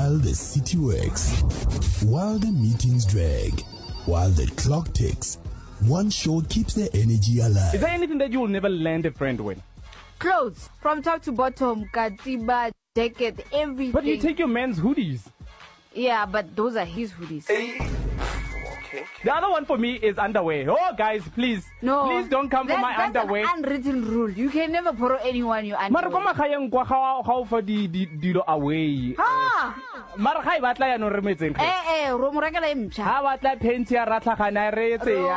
While the city works, while the meetings drag, while the clock ticks, one show keeps the energy alive. Is there anything that you will never land a friend with? Clothes, from top to bottom, katiba, jacket, everything. But you take your man's hoodies. Yeah, but those are his hoodies. Okay. The other one for me is underwear. Oh, guys, please. No. Please don't come for my underwear. That's an unwritten rule. You can never borrow anyone your underwear. Mara koma khayeng kwa how for the dilo away. Ha! Mara khai batla ya no remetseng. Ro mo rekela e mpsha. Ha batla penty ya ratlhagana re etse ya.